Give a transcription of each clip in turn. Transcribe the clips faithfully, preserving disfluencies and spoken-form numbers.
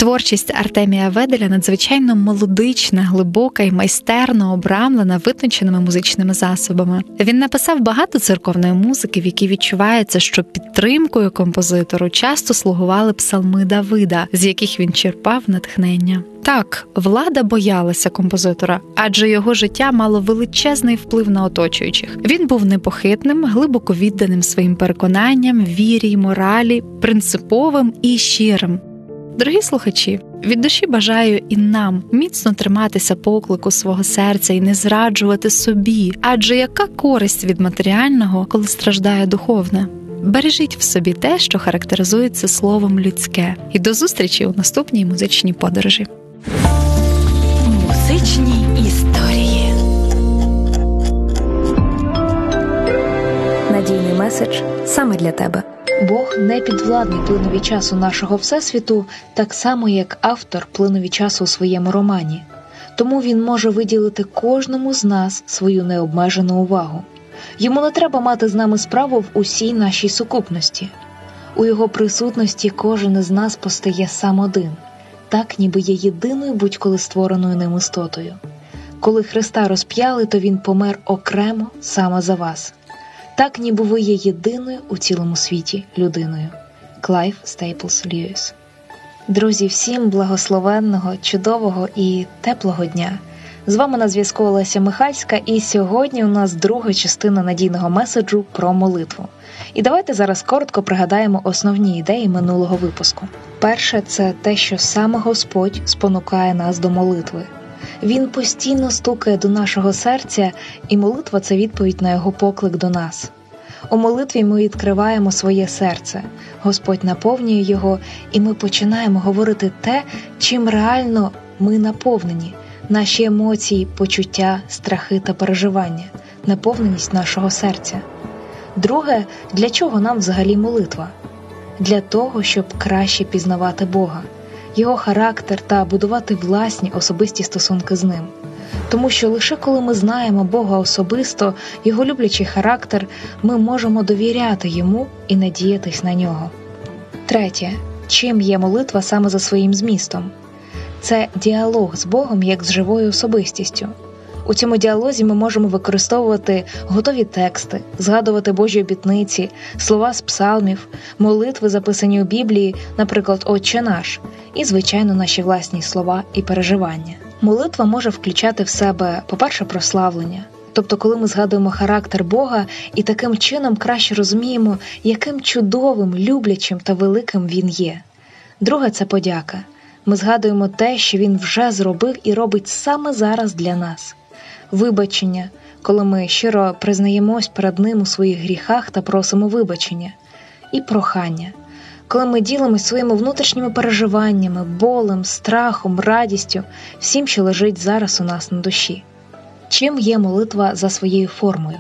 Творчість Артемія Веделя надзвичайно мелодична, глибока і майстерно обрамлена витонченими музичними засобами. Він написав багато церковної музики, в якій відчувається, що підтримкою композитору часто слугували псалми Давида, з яких він черпав натхнення. Так, влада боялася композитора, адже його життя мало величезний вплив на оточуючих. Він був непохитним, глибоко відданим своїм переконанням, вірі й моралі, принциповим і щирим. Дорогі слухачі, від душі бажаю і нам міцно триматися поклику свого серця і не зраджувати собі, адже яка користь від матеріального, коли страждає духовне? Бережіть в собі те, що характеризується словом людське. І до зустрічі у наступній музичній подорожі. Музичні історії. Надійний меседж саме для тебе. Бог не підвладний плинові часу нашого Всесвіту, так само, як автор плинові часу у своєму романі. Тому він може виділити кожному з нас свою необмежену увагу. Йому не треба мати з нами справу в усій нашій сукупності. У його присутності кожен із нас постає сам один, так ніби є єдиною будь-коли створеною ним істотою. Коли Христа розп'яли, то він помер окремо саме за вас. Так, ніби ви є єдиною у цілому світі людиною. Клайв Стейплс Льюіс. Друзі, всім благословенного, чудового і теплого дня. З вами на зв'язку Олеся Михальська, і сьогодні у нас друга частина надійного меседжу про молитву. І давайте зараз коротко пригадаємо основні ідеї минулого випуску. Перше – це те, що саме Господь спонукає нас до молитви. Він постійно стукає до нашого серця, і молитва – це відповідь на його поклик до нас. У молитві ми відкриваємо своє серце, Господь наповнює його, і ми починаємо говорити те, чим реально ми наповнені – наші емоції, почуття, страхи та переживання, наповненість нашого серця. Друге – для чого нам взагалі молитва? Для того, щоб краще пізнавати Бога, Його характер та будувати власні особисті стосунки з Ним. Тому що лише коли ми знаємо Бога особисто, Його люблячий характер, ми можемо довіряти Йому і надіятись на Нього. Третє. Чим є молитва саме за своїм змістом? Це діалог з Богом як з живою особистістю. У цьому діалозі ми можемо використовувати готові тексти, згадувати Божі обітниці, слова з псалмів, молитви, записані у Біблії, наприклад, «Отче наш», і, звичайно, наші власні слова і переживання. Молитва може включати в себе, по-перше, прославлення. Тобто, коли ми згадуємо характер Бога і таким чином краще розуміємо, яким чудовим, люблячим та великим Він є. Друге – це подяка. Ми згадуємо те, що Він вже зробив і робить саме зараз для нас. Вибачення, коли ми щиро признаємось перед Ним у своїх гріхах та просимо вибачення. І прохання, коли ми ділимось своїми внутрішніми переживаннями, болем, страхом, радістю, всім, що лежить зараз у нас на душі. Чим є молитва за своєю формою?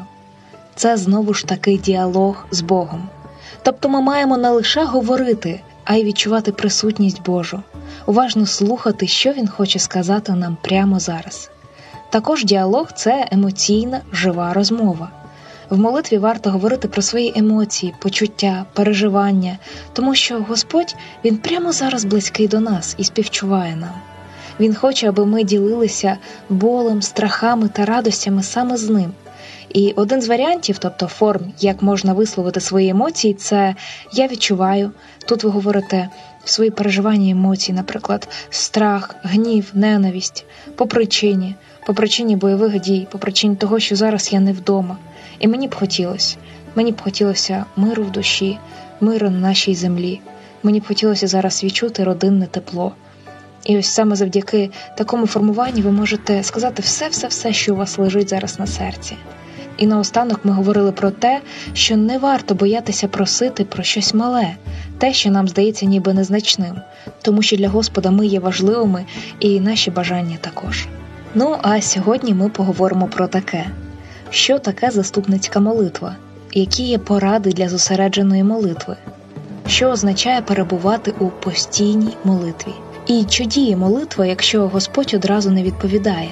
Це знову ж таки діалог з Богом. Тобто ми маємо не лише говорити, а й відчувати присутність Божу, уважно слухати, що Він хоче сказати нам прямо зараз. Також діалог – це емоційна, жива розмова. В молитві варто говорити про свої емоції, почуття, переживання, тому що Господь, Він прямо зараз близький до нас і співчуває нам. Він хоче, аби ми ділилися болем, страхами та радостями саме з Ним. І один з варіантів, тобто форм, як можна висловити свої емоції, це «я відчуваю». Тут ви говорите свої переживання і емоції, наприклад, страх, гнів, ненависть, по причині, по причині бойових дій, по причині того, що зараз я не вдома. І мені б хотілося, мені б хотілося миру в душі, миру на нашій землі. Мені б хотілося зараз відчути родинне тепло. І ось саме завдяки такому формуванню ви можете сказати все-все-все, що у вас лежить зараз на серці. І наостанок ми говорили про те, що не варто боятися просити про щось мале, те, що нам здається ніби незначним, тому що для Господа ми є важливими і наші бажання також. Ну, а сьогодні ми поговоримо про таке. Що таке заступницька молитва? Які є поради для зосередженої молитви? Що означає перебувати у постійній молитві? І чи діє молитва, якщо Господь одразу не відповідає?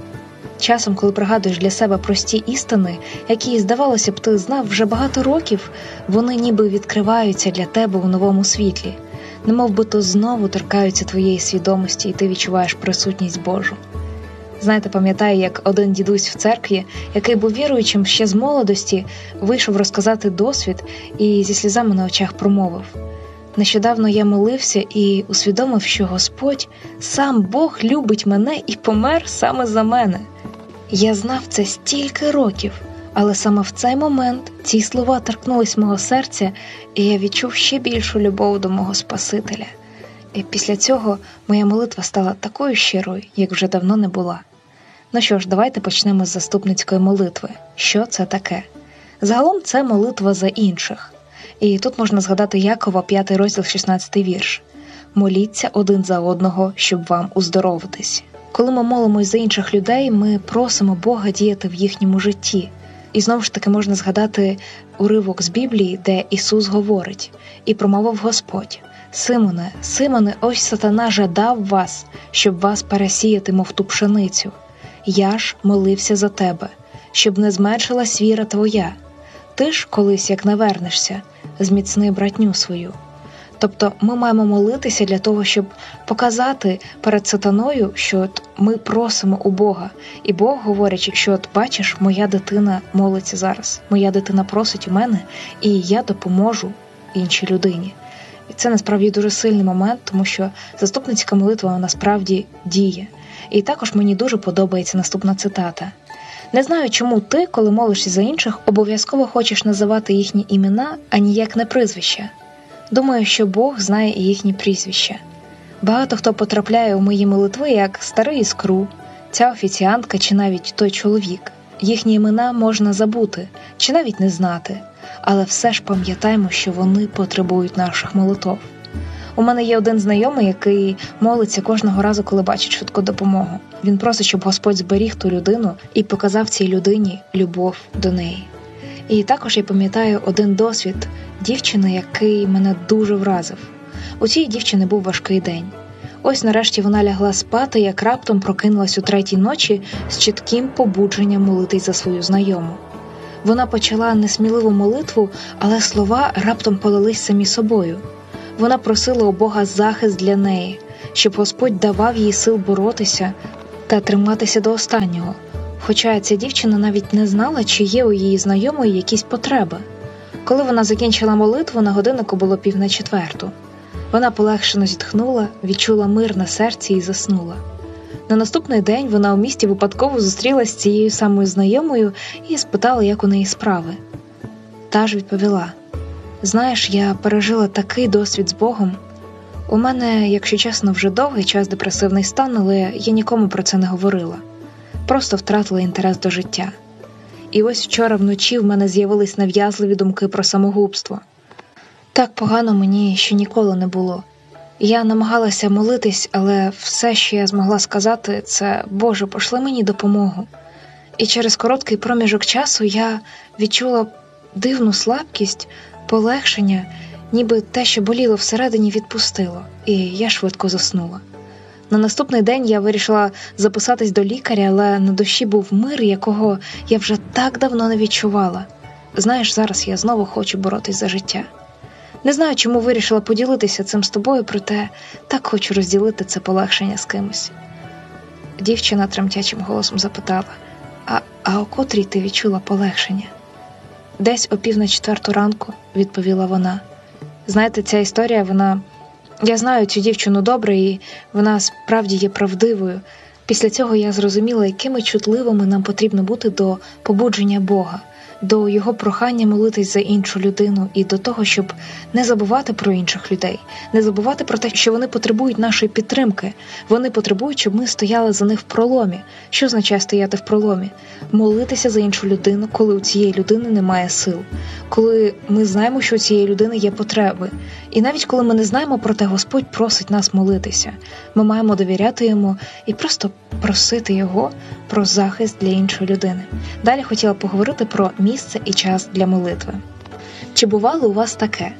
Часом, коли пригадуєш для себе прості істини, які, здавалося б, ти знав вже багато років, вони ніби відкриваються для тебе у новому світлі. немов би то знову торкаються твоєї свідомості, і ти відчуваєш присутність Божу. Знаєте, пам'ятаю, як один дідусь в церкві, який був віруючим ще з молодості, вийшов розказати досвід і зі сльозами на очах промовив: «Нещодавно я молився і усвідомив, що Господь, сам Бог любить мене і помер саме за мене. Я знав це стільки років, але саме в цей момент ці слова торкнулись мого серця, і я відчув ще більшу любов до мого Спасителя. І після цього моя молитва стала такою щирою, як вже давно не була». Ну що ж, давайте почнемо з заступницької молитви. Що це таке? Загалом це молитва за інших. І тут можна згадати Якова, п'ятий розділ, шістнадцятий вірш. «Моліться один за одного, щоб вам уздоровитись». Коли ми молимось за інших людей, ми просимо Бога діяти в їхньому житті. І знову ж таки можна згадати уривок з Біблії, де Ісус говорить: «І промовив Господь: Симоне, Симоне, ось сатана жадав вас, щоб вас пересіяти, мов ту пшеницю. Я ж молився за тебе, щоб не зменшилась віра твоя. Ти ж колись, як навернешся, зміцни братню свою». Тобто ми маємо молитися для того, щоб показати перед сатаною, що от ми просимо у Бога. І Бог говорить, що от бачиш, моя дитина молиться зараз, моя дитина просить у мене, і я допоможу іншій людині. І це насправді дуже сильний момент, тому що заступницька молитва насправді діє. І також мені дуже подобається наступна цитата. «Не знаю, чому ти, коли молишся за інших, обов'язково хочеш називати їхні імена, а ніяк не прізвища. Думаю, що Бог знає і їхні прізвища. Багато хто потрапляє у мої молитви як старий Іскру, ця офіціантка чи навіть той чоловік. Їхні імена можна забути, чи навіть не знати, але все ж пам'ятаємо, що вони потребують наших молитов. У мене є один знайомий, який молиться кожного разу, коли бачить швидку допомогу. Він просить, щоб Господь зберіг ту людину і показав цій людині любов до неї. І також я пам'ятаю один досвід дівчини, який мене дуже вразив. У цій дівчини був важкий день. Ось нарешті вона лягла спати, як раптом прокинулась у третій ночі з чітким побудженням молитись за свою знайому. Вона почала несміливу молитву, але слова раптом полились самі собою. Вона просила у Бога захист для неї, щоб Господь давав їй сил боротися та триматися до останнього. Хоча ця дівчина навіть не знала, чи є у її знайомої якісь потреби. Коли вона закінчила молитву, на годиннику було пів на четверту. Вона полегшено зітхнула, відчула мир на серці і заснула. На наступний день вона у місті випадково зустрілася з цією самою знайомою і спитала, як у неї справи. Та ж відповіла: «Знаєш, я пережила такий досвід з Богом. У мене, якщо чесно, вже довгий час депресивний стан, але я нікому про це не говорила. Просто втратила інтерес до життя. І ось вчора вночі в мене з'явились нав'язливі думки про самогубство. Так погано мені ще ніколи не було. Я намагалася молитись, але все, що я змогла сказати, це: Боже, пошли мені допомогу. І через короткий проміжок часу я відчула дивну слабкість, полегшення, ніби те, що боліло всередині, відпустило, і я швидко заснула. На наступний день я вирішила записатись до лікаря, але на душі був мир, якого я вже так давно не відчувала. Знаєш, зараз я знову хочу боротись за життя. Не знаю, чому вирішила поділитися цим з тобою, проте так хочу розділити це полегшення з кимось». Дівчина тремтячим голосом запитала: «А, а о котрій ти відчула полегшення?» «Десь о пів на четверту ранку», – відповіла вона. Знаєте, ця історія, вона... Я знаю цю дівчину добре, і вона справді є правдивою. Після цього я зрозуміла, якими чутливими нам потрібно бути до побудження Бога, до Його прохання молитись за іншу людину і до того, щоб не забувати про інших людей, не забувати про те, що вони потребують нашої підтримки. Вони потребують, щоб ми стояли за них в проломі. Що означає стояти в проломі? Молитися за іншу людину, коли у цієї людини немає сил. Коли ми знаємо, що у цієї людини є потреби. І навіть коли ми не знаємо про те, Господь просить нас молитися. Ми маємо довіряти Йому і просто просити Його про захист для іншої людини. Далі хотіла поговорити про місце і час для молитви. Чи бувало у вас таке?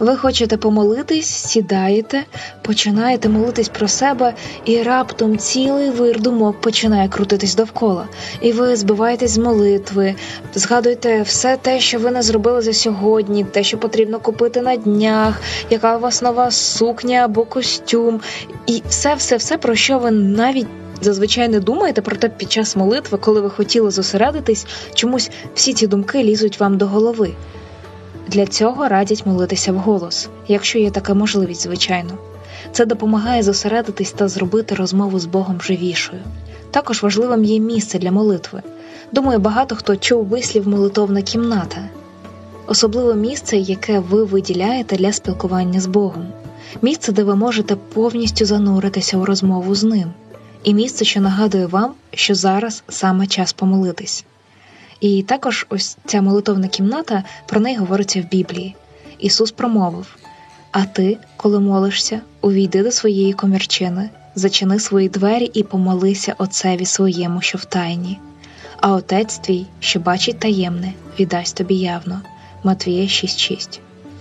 Ви хочете помолитись, сідаєте, починаєте молитись про себе, і раптом цілий вир думок починає крутитись довкола. І ви збиваєтесь з молитви, згадуєте все те, що ви не зробили за сьогодні, те, що потрібно купити на днях, яка у вас нова сукня або костюм. І все-все-все, про що ви навіть зазвичай не думаєте, проте під час молитви, коли ви хотіли зосередитись, чомусь всі ці думки лізуть вам до голови. Для цього радять молитися вголос, якщо є така можливість, звичайно. Це допомагає зосередитись та зробити розмову з Богом живішою. Також важливим є місце для молитви. Думаю, багато хто чув вислів «молитовна кімната». Особливе місце, яке ви виділяєте для спілкування з Богом. Місце, де ви можете повністю зануритися у розмову з Ним. І місце, що нагадує вам, що зараз саме час помолитись. І також ось ця молитовна кімната, про неї говориться в Біблії. Ісус промовив: «А ти, коли молишся, увійди до своєї комірчини, зачини свої двері і помолися Отцеві своєму, що в тайні. А Отець твій, що бачить таємне, віддасть тобі явно». Матвія шість шість.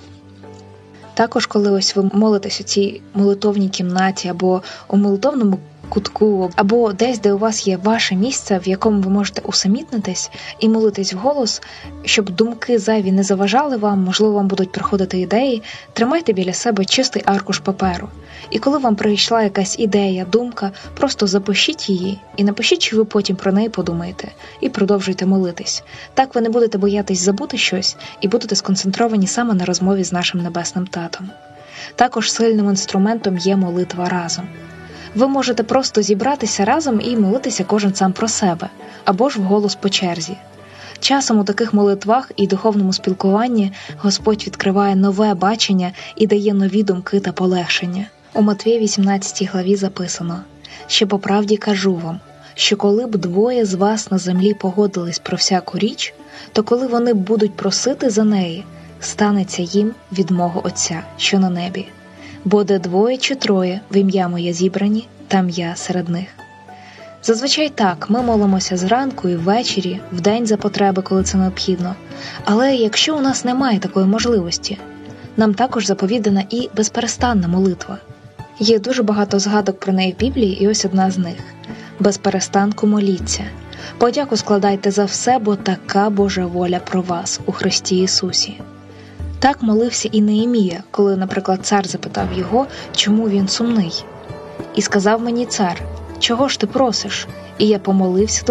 Також, коли ось ви молитесь у цій молитовній кімнаті або у молитовному кутку, або десь, де у вас є ваше місце, в якому ви можете усамітнитись і молитись вголос, щоб думки зайві не заважали вам, можливо, вам будуть приходити ідеї, тримайте біля себе чистий аркуш паперу. І коли вам прийшла якась ідея, думка, просто запишіть її і напишіть, що ви потім про неї подумаєте, і продовжуйте молитись. Так ви не будете боятись забути щось і будете сконцентровані саме на розмові з нашим Небесним Татом. Також сильним інструментом є молитва разом. Ви можете просто зібратися разом і молитися кожен сам про себе, або ж вголос по черзі. Часом у таких молитвах і духовному спілкуванні Господь відкриває нове бачення і дає нові думки та полегшення. У Матвія вісімнадцятій главі записано: «Ще по правді кажу вам, що коли б двоє з вас на землі погодились про всяку річ, то коли вони будуть просити за неї, станеться їм від мого Отця, що на небі. Бо де двоє чи троє в ім'я моє зібрані, там я серед них». Зазвичай так, ми молимося зранку і ввечері, вдень за потреби, коли це необхідно. Але якщо у нас немає такої можливості, нам також заповідана і безперестанна молитва. Є дуже багато згадок про неї в Біблії, і ось одна з них. «Без перестанку моліться. Подяку складайте за все, бо така Божа воля про вас у Христі Ісусі». Так молився і Неємія, коли, наприклад, цар запитав його, чому він сумний. «І сказав мені цар: чого ж ти просиш? І я помолився до